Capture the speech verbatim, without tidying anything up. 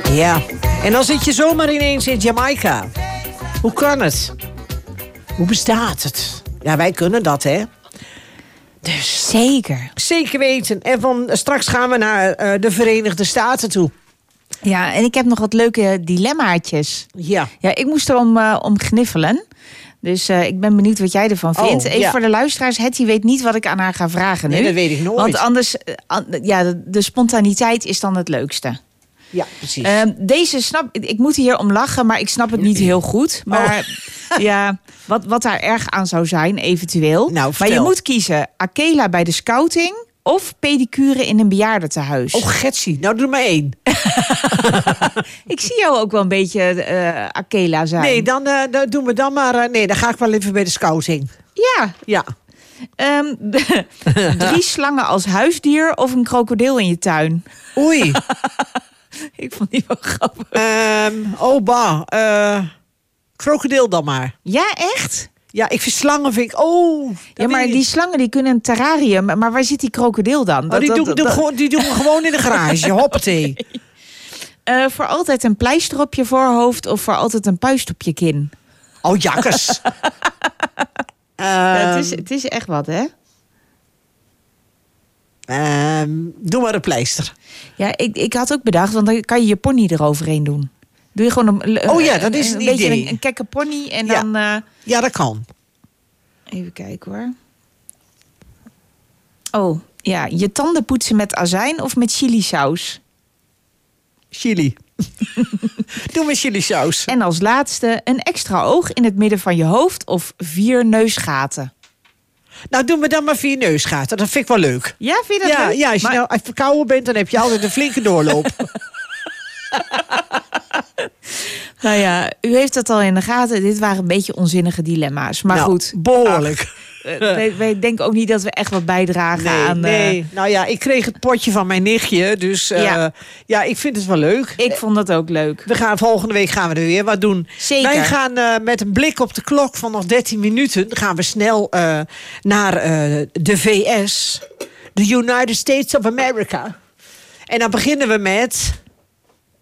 Ja, en dan zit je zomaar ineens in Jamaica. Hoe kan het? Hoe bestaat het? Ja, wij kunnen dat, hè? Dus Zeker. zeker weten. En van straks gaan we naar uh, de Verenigde Staten toe. Ja, en ik heb nog wat leuke dilemmaatjes. Ja. Ja, ik moest erom uh, om gniffelen. Dus uh, ik ben benieuwd wat jij ervan vindt. Oh, Even ja. voor de luisteraars. Hetty weet niet wat ik aan haar ga vragen nu. Nee, dat weet ik nooit. Want anders, uh, an- ja, de, de spontaniteit is dan het leukste. Ja, precies. Uh, deze snap ik, ik moet hier om lachen, maar ik snap het niet heel goed. Maar oh. ja, wat, wat daar erg aan zou zijn, eventueel. Nou, maar vertel. je moet kiezen: Akela bij de scouting of pedicure in een bejaardentehuis. Oh, Getsie. Nou, doe maar één. Ik zie jou ook wel een beetje uh, Akela zijn. Nee, dan, uh, dan doen we dan maar... Uh, nee, dan ga ik wel even bij de scouting. Ja. Ja. Um, de, drie slangen als huisdier of een krokodil in je tuin? Oei. Ik vond die wel grappig. Um, oh, bah. Uh, krokodil dan maar. Ja, echt? Ja, ik vind slangen, vind ik... Oh, ja, maar die slangen die kunnen een terrarium. Maar waar zit die krokodil dan? Oh, Dat, die, dat, doen, dat, doen, dat... gewoon, die doen we gewoon in de garage. Hoppatee. Uh, voor altijd een pleister op je voorhoofd of voor altijd een puist op je kin? Oh, jakkes. um, ja, het, is, het is echt wat, hè? Um, doe maar een pleister. Ja, ik, ik had ook bedacht, want dan kan je je pony eroverheen doen. Doe je gewoon een, oh ja, dat is een, een, een idee. beetje een, een kekke pony en ja. dan... Uh... Ja, dat kan. Even kijken hoor. Oh, ja. Je tanden poetsen met azijn of met chilisaus? Chili. Doe maar chilisaus. En als laatste een extra oog in het midden van je hoofd of vier neusgaten. Nou, doen we dan maar vier neusgaten. Dat vind ik wel leuk. Ja, vind je dat ja, leuk? Ja, als je maar... nou verkouden bent, dan heb je altijd een flinke doorloop. Nou ja, u heeft het al in de gaten. Dit waren een beetje onzinnige dilemma's. Maar nou, goed. Behoorlijk. Ach, wij, wij denken ook niet dat we echt wat bijdragen nee, aan... Nee, uh... nou ja, ik kreeg het potje van mijn nichtje. Dus uh, ja. ja, ik vind het wel leuk. Ik vond dat ook leuk. We gaan, volgende week gaan we er weer wat doen. Zeker. Wij gaan uh, met een blik op de klok van nog dertien minuten... gaan we snel uh, naar uh, de V S. De United States of America. En dan beginnen we met...